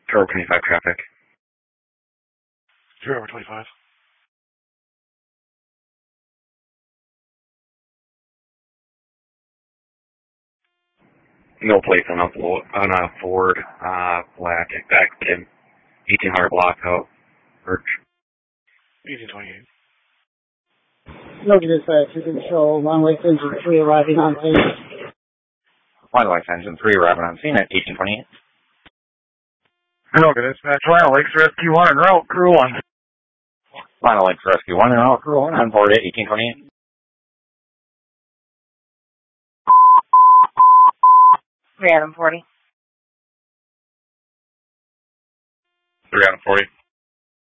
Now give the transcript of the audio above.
Turbo 25 traffic. 0/25. No place on a Ford, black, back in 1800 block out, Birch. 1828. No, dispatch, you can show runway engine 3 arriving on scene. Runway engine 3 arriving on scene at 1828. Hello, dispatch, Final Lakes Rescue 1 and route, crew 1. Final Lakes Rescue 1 and route, crew 1 on board at 1828. 3 Adam 40. 3 out of 40.